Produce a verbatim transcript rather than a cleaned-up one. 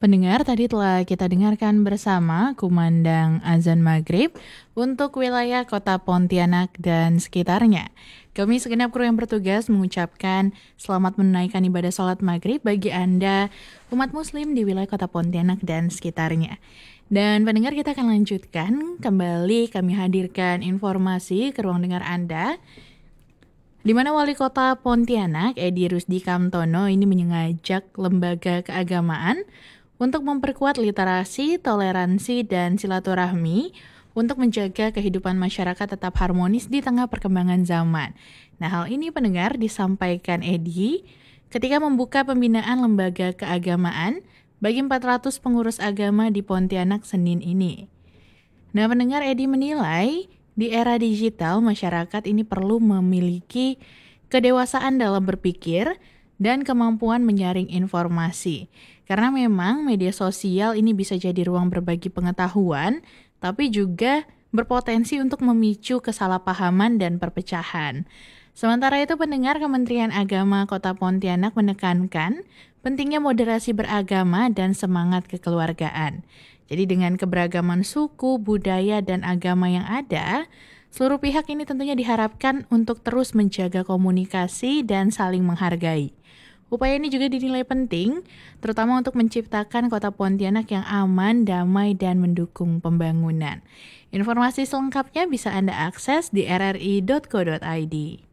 Pendengar, tadi telah kita dengarkan bersama kumandang azan maghrib untuk wilayah kota Pontianak dan sekitarnya. Kami segenap kru yang bertugas mengucapkan selamat menunaikan ibadah sholat maghrib bagi Anda, umat muslim di wilayah kota Pontianak dan sekitarnya. Dan pendengar, kita akan lanjutkan kembali kami hadirkan informasi ke ruang dengar Anda, di mana Wali Kota Pontianak, Edi Rusdi Kamtono, ini mengajak lembaga keagamaan untuk memperkuat literasi, toleransi, dan silaturahmi untuk menjaga kehidupan masyarakat tetap harmonis di tengah perkembangan zaman. Nah, hal ini pendengar disampaikan Edi ketika membuka pembinaan lembaga keagamaan bagi empat ratus pengurus agama di Pontianak Senin ini. Nah, pendengar, Edi menilai di era digital masyarakat ini perlu memiliki kedewasaan dalam berpikir dan kemampuan menyaring informasi. Karena memang media sosial ini bisa jadi ruang berbagi pengetahuan, tapi juga berpotensi untuk memicu kesalahpahaman dan perpecahan. Sementara itu, pendengar, Kementerian Agama Kota Pontianak menekankan pentingnya moderasi beragama dan semangat kekeluargaan. Jadi dengan keberagaman suku, budaya, dan agama yang ada, seluruh pihak ini tentunya diharapkan untuk terus menjaga komunikasi dan saling menghargai. Upaya ini juga dinilai penting, terutama untuk menciptakan kota Pontianak yang aman, damai, dan mendukung pembangunan. Informasi selengkapnya bisa Anda akses di r r i dot co dot i d.